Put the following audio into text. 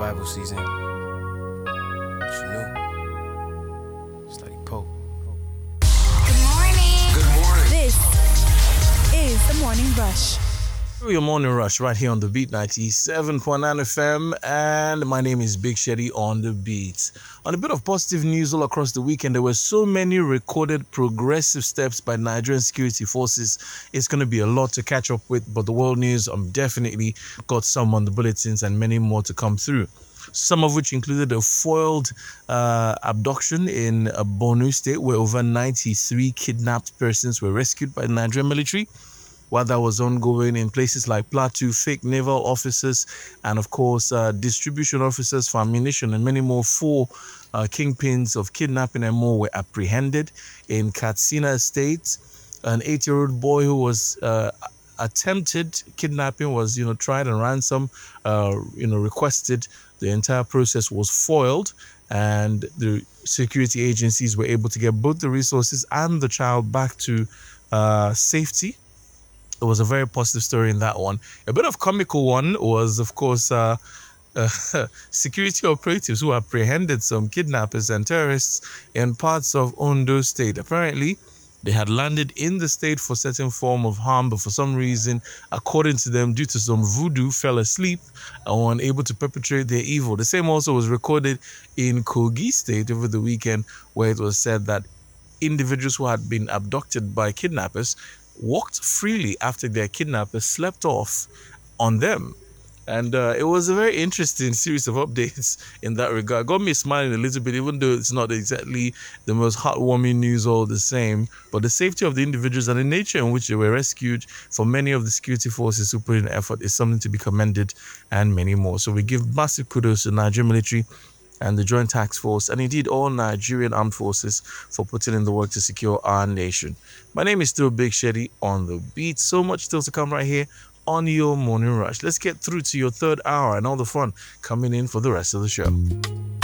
revival season. What you knew? Study Pope. Good morning. Good morning. This is the Morning Rush. Your morning rush right here on the Beat 97.9 FM, and my name is Big Shetty on the Beat. On a bit of positive news all across the weekend, there were so many recorded progressive steps by Nigerian security forces. It's going to be a lot to catch up with, but the world news definitely got some on the bulletins and many more to come through. Some of which included a foiled abduction in Borno State, where over 93 kidnapped persons were rescued by the Nigerian military. While that was ongoing in places like Plateau, fake naval officers and, of course, distribution officers for ammunition and many more, 4 kingpins of kidnapping and more were apprehended. In Katsina State, an 8-year-old boy who was attempted kidnapping was, tried and ransom, requested. The entire process was foiled, and the security agencies were able to get both the resources and the child back to safety. It was a very positive story in that one. A bit of comical one was, of course, security operatives who apprehended some kidnappers and terrorists in parts of Ondo State. Apparently, they had landed in the state for certain form of harm, but for some reason, according to them, due to some voodoo, fell asleep and were unable to perpetrate their evil. The same also was recorded in Kogi State over the weekend, where it was said that individuals who had been abducted by kidnappers walked freely after their kidnappers slept off on them. And it was a very interesting series of updates in that regard. Got me smiling a little bit, even though it's not exactly the most heartwarming news all the same. But the safety of the individuals and the nature in which they were rescued for many of the security forces who put in effort is something to be commended, and many more. So we give massive kudos to the Nigerian military and the Joint Task Force, and indeed all Nigerian armed forces for putting in the work to secure our nation. My name is still Big Shetty on the Beat. So much still to come right here on your Morning Rush. Let's get through to your third hour and all the fun coming in for the rest of the show.